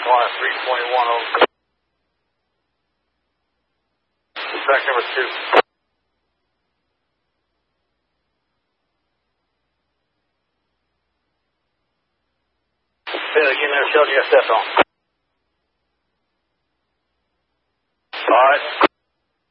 Car 321 over. Track number 2. Say that again there, Sheldon, you got that on.